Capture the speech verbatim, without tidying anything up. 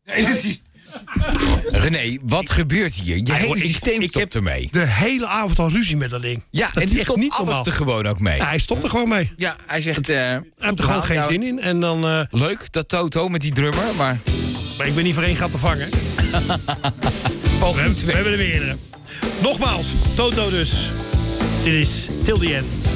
Nee, dat is... René, wat gebeurt hier? Je Ah, hele joh, ik- systeem ik stopt heb ermee. De hele avond al ruzie met dat ding. Ja, dat en is die echt stopt niet alles normaal. er gewoon ook mee. Ja, hij stopt er gewoon mee. Ja, hij zegt... eh, Hij heeft er gewoon geen nou, zin in. En dan, uh, Leuk, dat Toto met die drummer, maar... maar ik ben niet voor één gat te vangen. Poging We, twee. we hebben er meerdere. Nogmaals, Toto dus. Dit is Till the End.